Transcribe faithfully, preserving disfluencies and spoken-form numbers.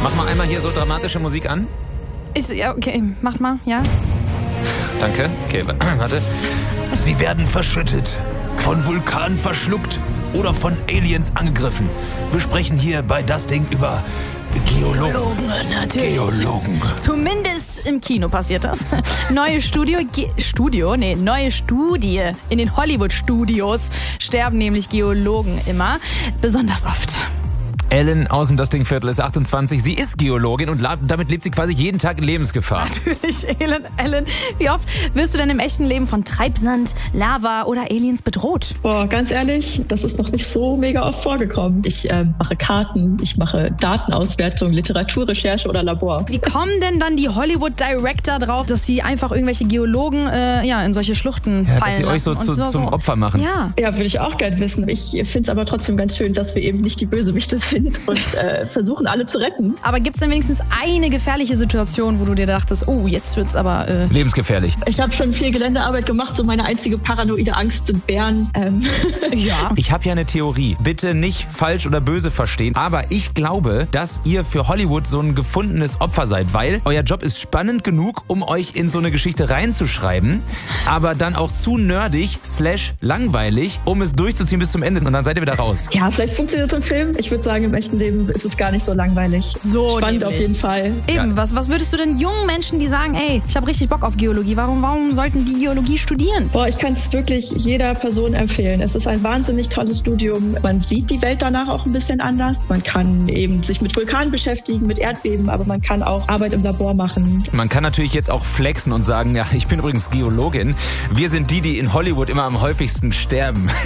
Mach mal einmal hier so dramatische Musik an. Ist, ja, okay, macht mal, ja. Danke. Okay, warte. Sie werden verschüttet, von Vulkanen verschluckt oder von Aliens angegriffen. Wir sprechen hier bei Das Ding über Geologen. Geologen, natürlich. Geologen. Zumindest im Kino passiert das. Neue Studio, Ge- Studio, nee, neue Studie. In den Hollywood-Studios sterben nämlich Geologen immer, besonders oft. Ellen aus dem Das Ding Viertel ist achtundzwanzig. Sie ist Geologin und la- damit lebt sie quasi jeden Tag in Lebensgefahr. Natürlich, Ellen, Ellen. Wie oft wirst du denn im echten Leben von Treibsand, Lava oder Aliens bedroht? Boah, ganz ehrlich, das ist noch nicht so mega oft vorgekommen. Ich äh, mache Karten, ich mache Datenauswertung, Literaturrecherche oder Labor. Wie kommen denn dann die Hollywood-Director drauf, dass sie einfach irgendwelche Geologen äh, ja, in solche Schluchten Ja, fallen dass sie euch so, lassen zu, und so, zum so. Opfer machen. Ja. Ja, würde ich auch gern wissen. Ich finde es aber trotzdem ganz schön, dass wir eben nicht die Bösewichte sind und äh, versuchen, alle zu retten. Aber gibt es denn wenigstens eine gefährliche Situation, wo du dir dachtest, oh, jetzt wird's aber... Äh Lebensgefährlich. Ich habe schon viel Geländearbeit gemacht, so meine einzige paranoide Angst sind Bären. Ähm. ja. Ich habe ja eine Theorie. Bitte nicht falsch oder böse verstehen, aber ich glaube, dass ihr für Hollywood so ein gefundenes Opfer seid, weil euer Job ist spannend genug, um euch in so eine Geschichte reinzuschreiben, aber dann auch zu nerdig slash langweilig, um es durchzuziehen bis zum Ende und dann seid ihr wieder raus. Ja, vielleicht funktioniert das im Film. Ich würde sagen, im echten Leben ist es gar nicht so langweilig. So spannend nämlich. auf jeden Fall. Eben, Ja. was, was würdest du denn jungen Menschen, die sagen, ey, ich habe richtig Bock auf Geologie, warum, warum sollten die Geologie studieren? Boah, ich kann es wirklich jeder Person empfehlen. Es ist ein wahnsinnig tolles Studium. Man sieht die Welt danach auch ein bisschen anders. Man kann eben sich mit Vulkanen beschäftigen, mit Erdbeben, aber man kann auch Arbeit im Labor machen. Man kann natürlich jetzt auch flexen und sagen, ja, ich bin übrigens Geologin. Wir sind die, die in Hollywood immer am häufigsten sterben.